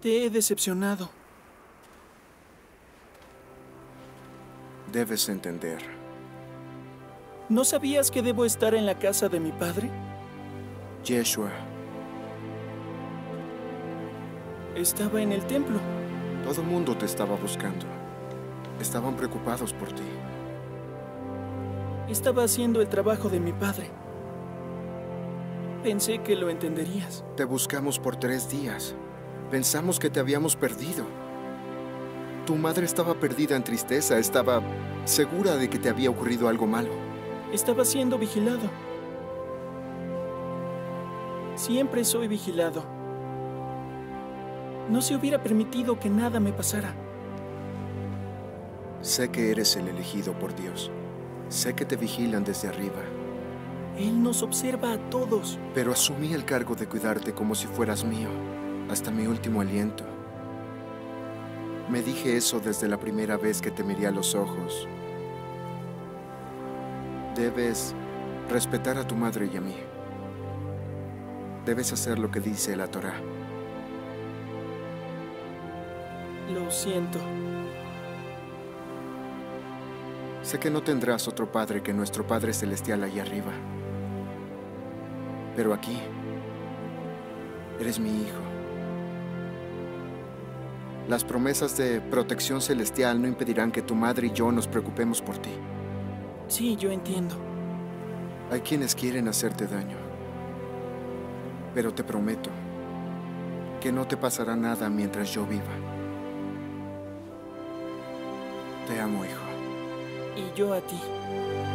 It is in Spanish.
Te he decepcionado. Debes entender. ¿No sabías que debo estar en la casa de mi padre? Yeshua, Estaba en el templo. todo el mundo te estaba buscando. Estaban preocupados por ti. Estaba haciendo el trabajo de mi padre. Pensé que lo entenderías. Te buscamos por 3 días. Pensamos que te habíamos perdido. Tu madre estaba perdida en tristeza. Estaba segura de que te había ocurrido algo malo. Estaba siendo vigilado. Siempre soy vigilado. No se hubiera permitido que nada me pasara. Sé que eres el elegido por Dios. Sé que te vigilan desde arriba. Él nos observa a todos. Pero asumí el cargo de cuidarte como si fueras mío, hasta mi último aliento. Me dije eso desde la primera vez que te miré a los ojos. Debes respetar a tu madre y a mí. Debes hacer lo que dice la Torá. Lo siento. Sé que no tendrás otro padre que nuestro Padre Celestial allá arriba. Pero aquí, eres mi hijo. Las promesas de protección celestial no impedirán que tu madre y yo nos preocupemos por ti. Sí, yo entiendo. Hay quienes quieren hacerte daño. Pero te prometo que no te pasará nada mientras yo viva. Te amo, hijo. Y yo a ti.